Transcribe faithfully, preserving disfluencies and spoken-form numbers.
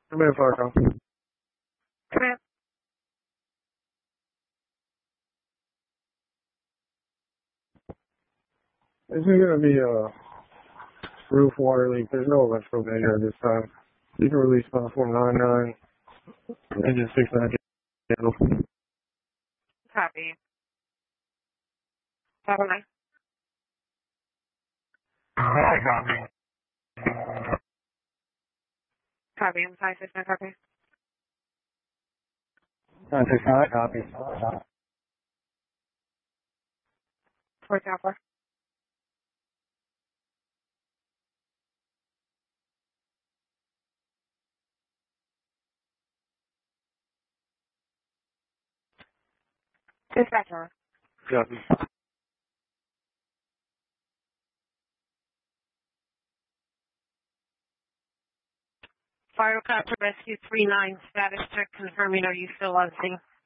Come in, Farco. Come in. This is going to be a roof water leak. There's no electrical danger at this time. You can release five four nine nine, engine six nine handle. Copy. Seven nine. Copy. I'm five six nine. Copy. nine six nine, copy. Four Alpha. Dispatcher. Copy. Fire Copter Rescue three nine. Status check confirming. Are you still on scene?